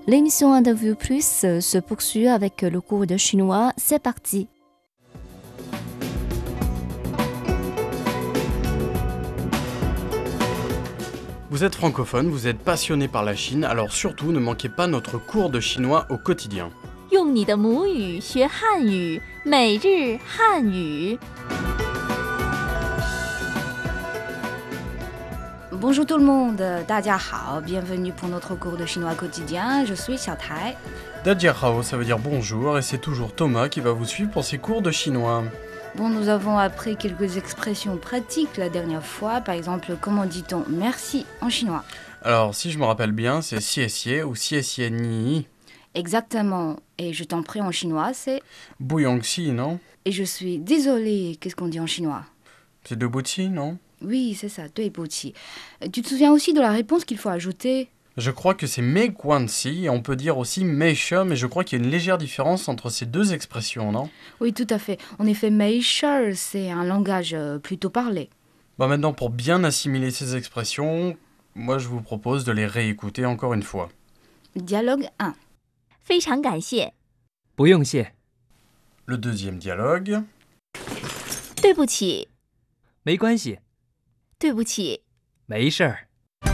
L'émission Un de Vue Plus se poursuit avec le cours de chinois. C'est parti. Vous êtes francophone, vous êtes passionné par la Chine, alors surtout ne manquez pas notre cours de chinois au quotidien. 用你的母语学汉语，每日汉语。 Bonjour tout le monde, 大家好, bienvenue pour notre cours de chinois quotidien, je suis Xiao Tai. Dajiahao, ça veut dire bonjour, et c'est toujours Thomas qui va vous suivre pour ses cours de chinois. Bon, nous avons appris quelques expressions pratiques la dernière fois, par exemple, comment dit-on merci en chinois? Alors, si je me rappelle bien, c'est xie xie ou xie xie ni. Exactement, et je t'en prie en chinois, c'est... Buyongxi, non? Et je suis désolée, qu'est-ce qu'on dit en chinois? C'est debuqi, non? Oui, c'est ça, 对不起. Tu te souviens aussi de la réponse qu'il faut ajouter? Je crois que c'est meiguanxi, et on peut dire aussi meishe, mais je crois qu'il y a une légère différence entre ces deux expressions, non? Oui, tout à fait. En effet, meishe, c'est un langage plutôt parlé. Bon, maintenant, pour bien assimiler ces expressions, moi je vous propose de les réécouter encore une fois. Dialogue 1. 非常感谢， 不用谢， Le deuxième dialogue. 对不起， 没关系， 对不起， 没事儿。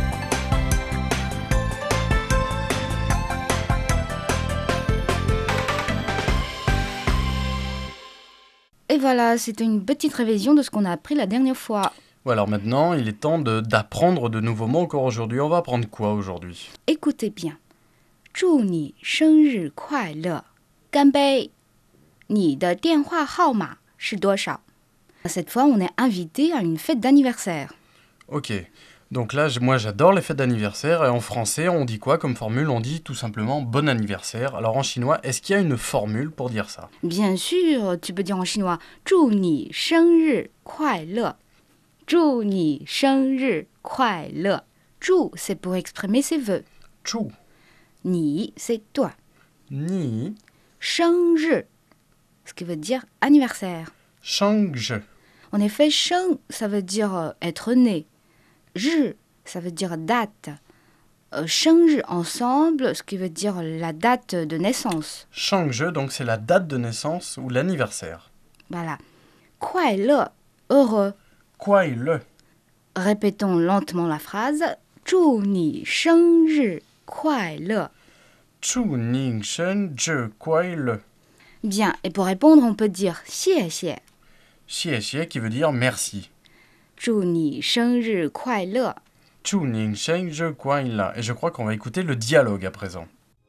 Et voilà, c'était une petite révision de ce qu'on a appris la dernière fois. Ouais, alors maintenant, il est temps d'apprendre de nouveaux mots encore aujourd'hui. On va apprendre quoi aujourd'hui? Écoutez bien. 祝你生日快乐，干杯！你的电话号码是多少？ Cette fois, on est invité à une fête d'anniversaire. Ok, donc là, moi j'adore les fêtes d'anniversaire et en français, on dit quoi comme formule? On dit tout simplement bon anniversaire. Alors en chinois, est-ce qu'il y a une formule pour dire ça? Bien sûr, tu peux dire en chinois 祝你生日快乐。祝你生日快乐。祝 c'est pour exprimer ses vœux. Chu, 你 c'est toi. ni, 生日 ce qui veut dire anniversaire. change. En effet, 生 ça veut dire être né. 日 ça veut dire date. 生日 ensemble, ce qui veut dire la date de naissance. Change, donc c'est la date de naissance ou l'anniversaire. Voilà. 快乐 heureux. Quoi est le? Répétons lentement la phrase. 祝你生日快乐. Chu ning shen je quoi est le? Bien, et pour répondre, on peut dire 谢谢. Xie xie qui veut dire merci. 祝你生日快乐. Chu ning shen je quoi est là? Et je crois qu'on va écouter le dialogue à présent.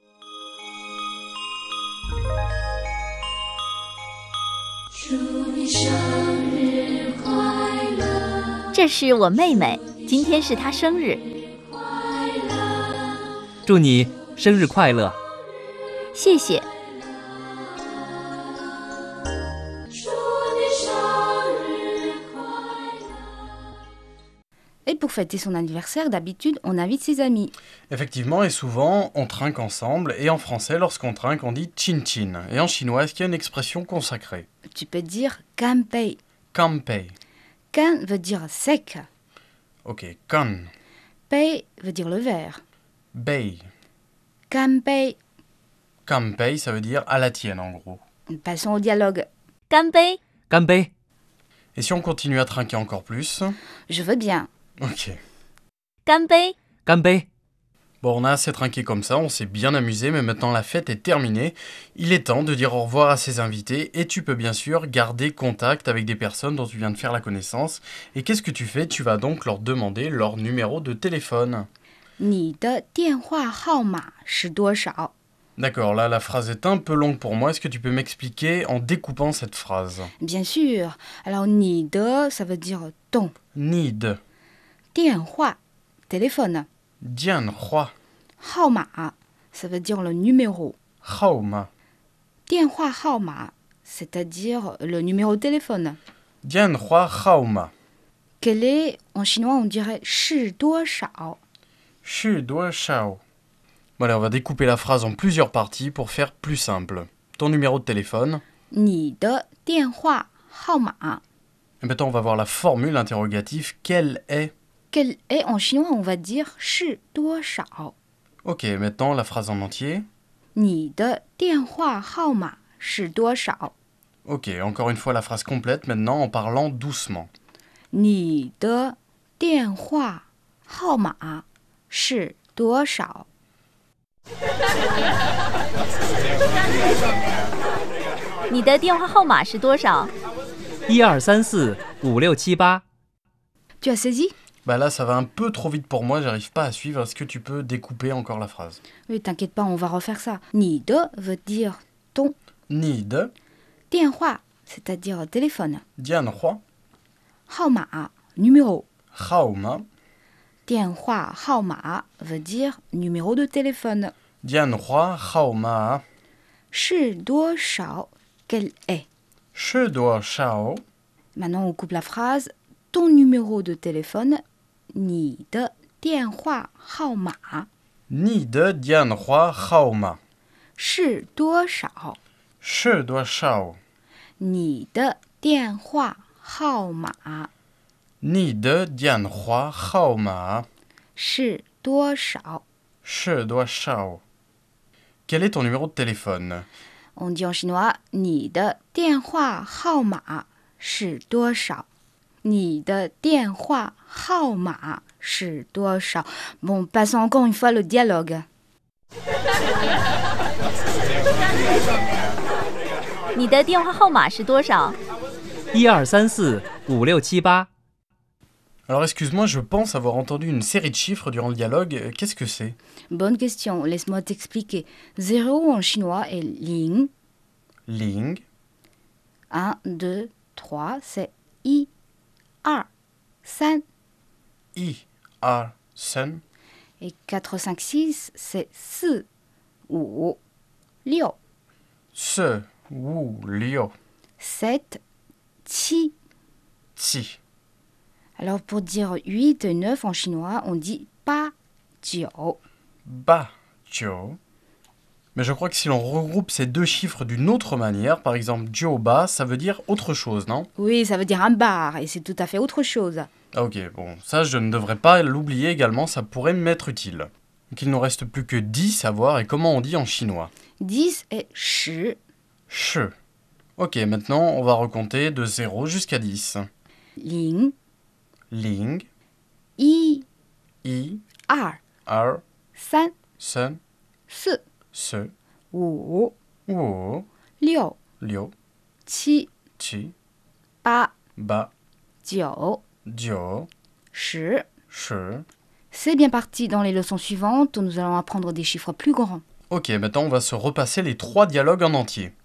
这是我妹妹，今天是她生日， 祝你生日快乐！ 谢谢。 Et pour fêter son anniversaire, d'habitude, on invite ses amis. Effectivement, et souvent, on trinque ensemble, et en français, lorsqu'on trinque, on dit chin chin. Et en chinois, est-ce qu'il y a une expression consacrée? Tu peux dire 干杯. Kanpei. 干 veut dire sec. Ok, kan. 杯 veut dire le verre. Bei. 干杯. Kanpei, ça veut dire à la tienne, en gros. Passons au dialogue. 干杯， 干杯！ Et si on continue à trinquer encore plus? Je veux bien. Ok. 干杯， 干杯！ Bon, on a assez trinqué comme ça, on s'est bien amusé, mais maintenant la fête est terminée. Il est temps de dire au revoir à ses invités, et tu peux bien sûr garder contact avec des personnes dont tu viens de faire la connaissance. Et qu'est-ce que tu fais? Tu vas donc leur demander leur numéro de téléphone. 你的电话号码是多少? D'accord, là la phrase est un peu longue pour moi, est-ce que tu peux m'expliquer en découpant cette phrase? Bien sûr. Alors, 你的 ça veut dire ton. Need. 电话 téléphone. Dian Hua. 号码 ça veut dire le numéro. Haoma. 电话号码 c'est-à-dire le numéro de téléphone. Dian Hua Haoma. Quel est, en chinois, on dirait 是多少? Shu Dua Shao. Bon allez, on va découper la phrase en plusieurs parties pour faire plus simple. Ton numéro de téléphone. 你的电话号码 Et maintenant, on va voir la formule interrogative. Quelle est? Quel est en chinois, on va dire 是多少. Ok, maintenant la phrase en entier. 你的电话号码是多少 Ok, encore une fois la phrase complète maintenant en parlant doucement. 你的电话号码是多少你的电话号码是多少？ 123456788。 Tu as saisi Bah là ça va un peu trop vite pour moi, j'arrive pas à suivre. Est-ce que tu peux découper encore la phrase? Oui, t'inquiète pas, on va refaire ça. 你的 veut dire ton. Need, 电话 c'est-à-dire téléphone. Dianhua, 号码 numéro. Haoma, 电话号码 veut dire numéro de téléphone. Dianhua, Haoma, 是多少 quel est Shedua Shao, Maintenant, on coupe la phrase. Ton numéro de téléphone, 你的电话号码 Need, Dianhua, Haoma, 是多少 Shedua Shao, 你的电话号码 Need, Dianhua, Haoma, 是多少 Shedua Shao. Quel est ton numéro de téléphone? On dit en chinois, 你的电话号码是多少你的电话号码是多少 Bon, passons encore une fois le dialogue. 你的电话号码是多少？ 123456788。 Alors excuse-moi, je pense avoir entendu une série de chiffres durant le dialogue. Qu'est-ce que c'est? Bonne question, laisse-moi t'expliquer. 0 en chinois est ling. Ling, 1, 2, 3, c'est I, 2, 3. I, A, Sen, Et 4, 5, 6, c'est 4, 5, 6, Se, Wu, Liu, 7, 6. Ti. Alors pour dire 8 et 9 en chinois, on dit pa, jiu. Ba, Jiu. Mais je crois que si l'on regroupe ces deux chiffres d'une autre manière, par exemple Jiu Ba, ça veut dire autre chose, non? Oui, ça veut dire un bar et c'est tout à fait autre chose. Ah, ok, bon, ça je ne devrais pas l'oublier également, ça pourrait m'être utile. Donc il ne nous reste plus que 10 à voir et comment on dit en chinois. 10 est 10, Shi. Ok, maintenant on va recompter de 0 jusqu'à 10. ling, Ling, I, I, 2, R, 3, Sen, 4, Se, 5, Wu, 6, Liu, 7, Chi, 8, Ba, 9, Jiu, 10. Shi. C'est bien parti. Dans les leçons suivantes, nous allons apprendre des chiffres plus grands. Ok, maintenant on va se repasser les 3 dialogues en entier.